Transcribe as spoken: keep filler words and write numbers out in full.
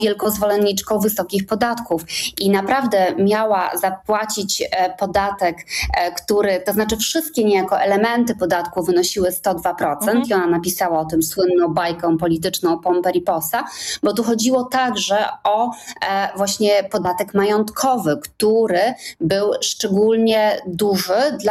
wielką zwolenniczką wysokich podatków i naprawdę miała zapłacić podatek, który, to znaczy wszystkie niejako elementy podatku wynosiły sto dwa procent mhm. i ona napisała o tym słynną bajkę polityczną Pomperiposa, bo tu chodziło także o e, właśnie podatek majątkowy, który był szczególnie duży dla